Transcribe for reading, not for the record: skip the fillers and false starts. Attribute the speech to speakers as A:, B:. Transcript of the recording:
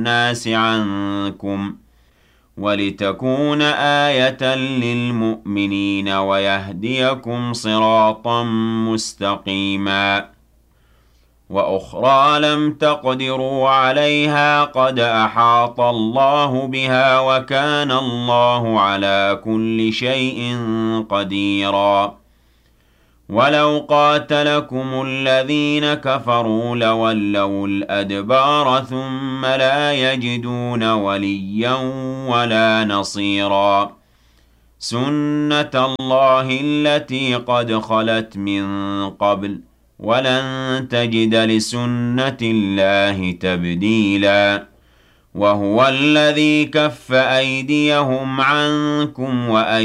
A: النَّاسِ عَنكُمْ وَلِتَكُونَ آيَةً لِلْمُؤْمِنِينَ وَيَهْدِيَكُمْ صِرَاطًا مُسْتَقِيمًا وَأُخْرَى لَمْ تَقْدِرُوا عَلَيْهَا قَدْ أَحَاطَ اللَّهُ بِهَا وَكَانَ اللَّهُ عَلَى كُلِّ شَيْءٍ قَدِيرًا وَلَوْ قَاتَلَكُمُ الَّذِينَ كَفَرُوا لَوَلَّوُا الْأَدْبَارَ ثُمَّ لَا يَجِدُونَ وَلِيًّا وَلَا نَصِيرًا سُنَّةَ اللَّهِ الَّتِي قَدْ خَلَتْ مِن قَبْلُ وَلَن تَجِدَ لِسُنَّةِ اللَّهِ تَبْدِيلًا وَهُوَ الَّذِي كَفَّ أَيْدِيَهُمْ عَنكُمْ